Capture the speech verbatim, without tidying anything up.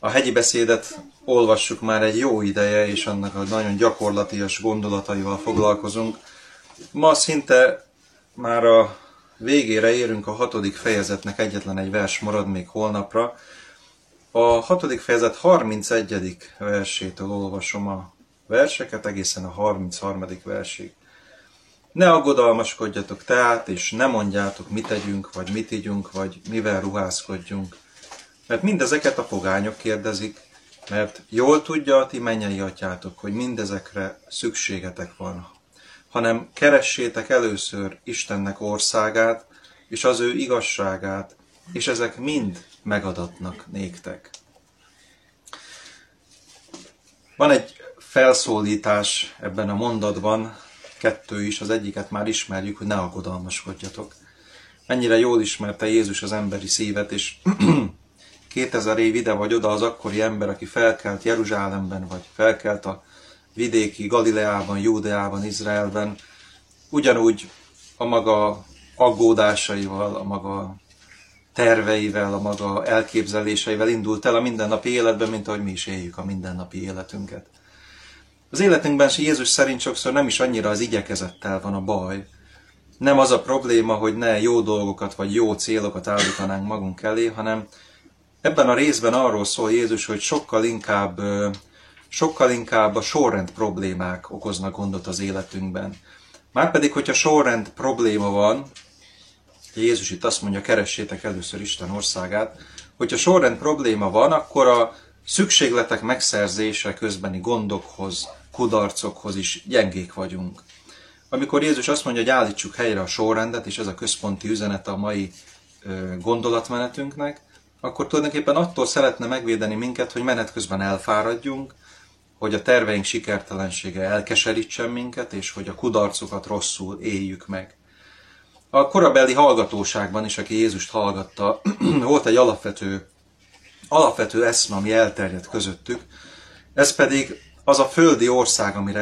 A hegyi beszédet olvassuk már egy jó ideje, és annak a nagyon gyakorlatias gondolataival foglalkozunk. Ma szinte már a végére érünk, a hatodik fejezetnek egyetlen egy vers marad még holnapra. A hatodik fejezet harmincegyedik versétől olvasom a verseket, egészen a harmincharmadik versig. Ne aggodalmaskodjatok tehát, és ne mondjátok, mit tegyünk, vagy mit igyunk, vagy mivel ruházkodjunk. Mert mindezeket a pogányok kérdezik, mert jól tudja a ti mennyei atyátok, hogy mindezekre szükségetek van. Hanem keressétek először Istennek országát, és az ő igazságát, és ezek mind megadatnak néktek. Van egy felszólítás ebben a mondatban, kettő is, az egyiket már ismerjük, hogy ne aggodalmaskodjatok. Mennyire jól ismerte Jézus az emberi szívet, és kétezer év ide vagy oda az akkori ember, aki felkelt Jeruzsálemben, vagy felkelt a vidéki Galileában, Júdeában, Izraelben, ugyanúgy a maga aggódásaival, a maga terveivel, a maga elképzeléseivel indult el a mindennapi életben, mint ahogy mi is éljük a mindennapi életünket. Az életünkben Jézus szerint sokszor nem is annyira az igyekezettel van a baj. Nem az a probléma, hogy ne jó dolgokat vagy jó célokat állítanánk magunk elé, hanem ebben a részben arról szól Jézus, hogy sokkal inkább, sokkal inkább a sorrend problémák okoznak gondot az életünkben. Márpedig, hogyha sorrend probléma van, Jézus itt azt mondja, keressétek először Isten országát, hogyha sorrend probléma van, akkor a szükségletek megszerzése közbeni gondokhoz, kudarcokhoz is gyengék vagyunk. Amikor Jézus azt mondja, hogy állítsuk helyre a sorrendet, és ez a központi üzenet a mai gondolatmenetünknek, akkor tulajdonképpen attól szeretne megvédeni minket, hogy menet közben elfáradjunk, hogy a terveink sikertelensége elkeserítsen minket, és hogy a kudarcokat rosszul éljük meg. A korabeli hallgatóságban is, aki Jézust hallgatta, volt egy alapvető, alapvető eszme, ami elterjedt közöttük, ez pedig az a földi ország, amire